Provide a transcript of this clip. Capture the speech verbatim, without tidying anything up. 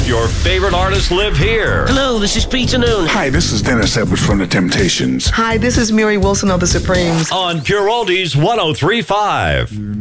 of your favorite artists live here. Hello, this is Peter Noon. Hi, this is Dennis Edwards from The Temptations. Hi, this is Mary Wilson of The Supremes. On Pure Oldies one oh three point five.